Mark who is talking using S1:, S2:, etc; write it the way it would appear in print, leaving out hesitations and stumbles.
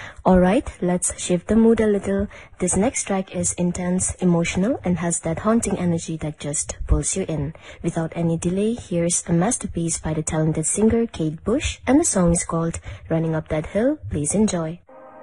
S1: Alright, let's shift the mood a little. This next track is intense, emotional, and has that haunting energy that just pulls you in. Without any delay, here's a masterpiece by the talented singer Kate Bush, and the song is called Running Up That Hill. Please enjoy.